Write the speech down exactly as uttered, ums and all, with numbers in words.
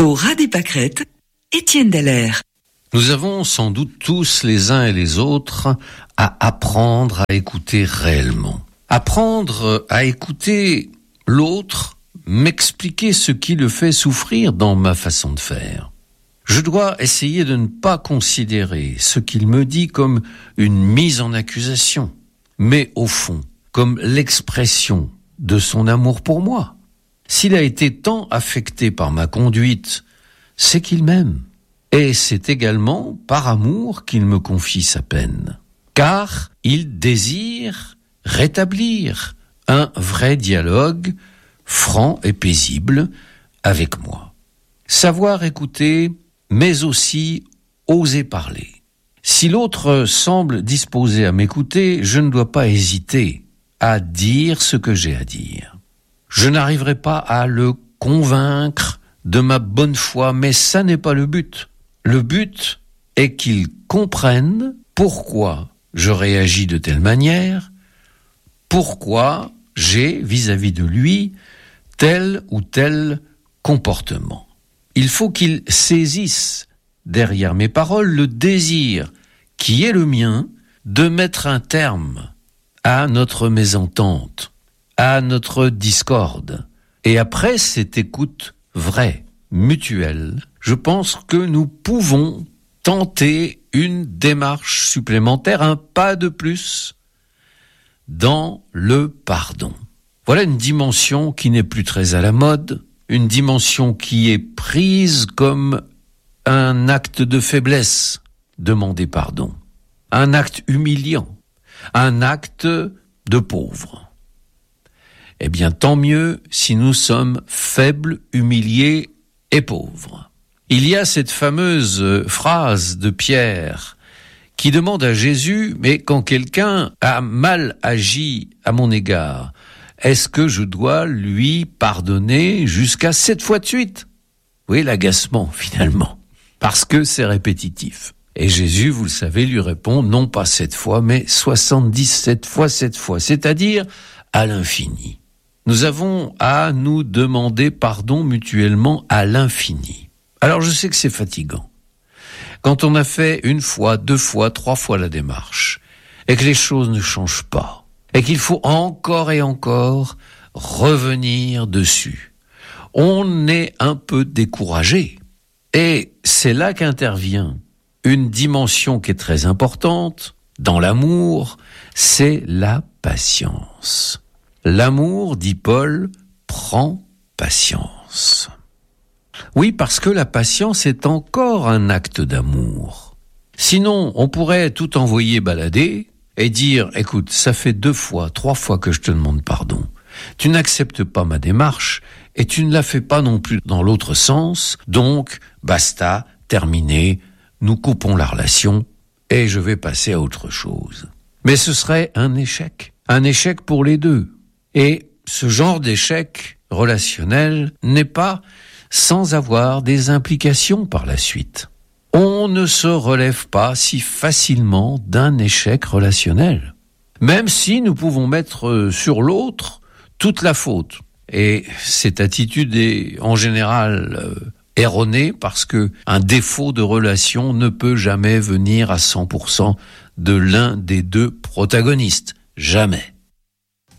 Au ras des pâquerettes, Étienne Dallaire. Nous avons sans doute tous les uns et les autres à apprendre à écouter réellement. Apprendre à écouter l'autre, m'expliquer ce qui le fait souffrir dans ma façon de faire. Je dois essayer de ne pas considérer ce qu'il me dit comme une mise en accusation, mais au fond, comme l'expression de son amour pour moi. S'il a été tant affecté par ma conduite, c'est qu'il m'aime. Et c'est également par amour qu'il me confie sa peine. Car il désire rétablir un vrai dialogue franc et paisible avec moi. Savoir écouter, mais aussi oser parler. Si l'autre semble disposé à m'écouter, je ne dois pas hésiter à dire ce que j'ai à dire. Je n'arriverai pas à le convaincre de ma bonne foi, mais ça n'est pas le but. Le but est qu'il comprenne pourquoi je réagis de telle manière, pourquoi j'ai vis-à-vis de lui tel ou tel comportement. Il faut qu'il saisisse derrière mes paroles le désir qui est le mien de mettre un terme à notre mésentente, à notre discorde. Et après cette écoute vraie, mutuelle, je pense que nous pouvons tenter une démarche supplémentaire, un pas de plus dans le pardon. Voilà une dimension qui n'est plus très à la mode, une dimension qui est prise comme un acte de faiblesse, demander pardon, un acte humiliant, un acte de pauvre. Eh bien, tant mieux si nous sommes faibles, humiliés et pauvres. Il y a cette fameuse phrase de Pierre qui demande à Jésus, mais quand quelqu'un a mal agi à mon égard, est-ce que je dois lui pardonner jusqu'à sept fois de suite? Oui, l'agacement finalement, parce que c'est répétitif. Et Jésus, vous le savez, lui répond non pas sept fois, mais soixante-dix-sept fois sept fois, c'est-à-dire à l'infini. Nous avons à nous demander pardon mutuellement à l'infini. Alors je sais que c'est fatigant. Quand on a fait une fois, deux fois, trois fois la démarche, et que les choses ne changent pas, et qu'il faut encore et encore revenir dessus, on est un peu découragé. Et c'est là qu'intervient une dimension qui est très importante dans l'amour, c'est la patience. L'amour, dit Paul, prend patience. Oui, parce que la patience est encore un acte d'amour. Sinon, on pourrait tout envoyer balader et dire, écoute, ça fait deux fois, trois fois que je te demande pardon. Tu n'acceptes pas ma démarche et tu ne la fais pas non plus dans l'autre sens. Donc, basta, terminé, nous coupons la relation et je vais passer à autre chose. Mais ce serait un échec, un échec pour les deux. Et ce genre d'échec relationnel n'est pas sans avoir des implications par la suite. On ne se relève pas si facilement d'un échec relationnel, même si nous pouvons mettre sur l'autre toute la faute. Et cette attitude est en général euh, erronée parce que un défaut de relation ne peut jamais venir à cent pour cent de l'un des deux protagonistes. Jamais.